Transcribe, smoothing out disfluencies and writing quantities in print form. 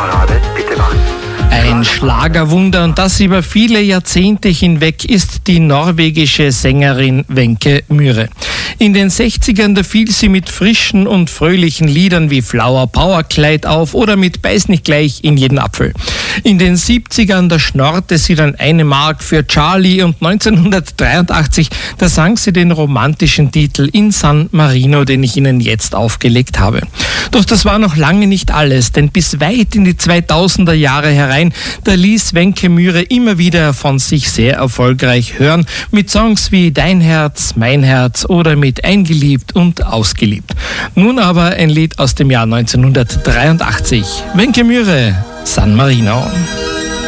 Hitparade, bitte warten. Ein Schlagerwunder und das über viele Jahrzehnte hinweg ist die norwegische Sängerin Wenche Myhre. In den 60ern da fiel sie mit frischen und fröhlichen Liedern wie Flower Power Kleid auf oder mit Beiß nicht gleich in jeden Apfel. In den 70ern da schnorrte sie dann 1 Mark für Charlie und 1983 da sang sie den romantischen Titel In San Marino, den ich Ihnen jetzt aufgelegt habe. Doch das war noch lange nicht alles, denn bis weit in die 2000er Jahre herein, da ließ Wenche Myhre immer wieder von sich sehr erfolgreich hören, mit Songs wie Dein Herz, Mein Herz oder mit Eingeliebt und Ausgeliebt. Nun aber ein Lied aus dem Jahr 1983. Wenche Myhre, San Marino.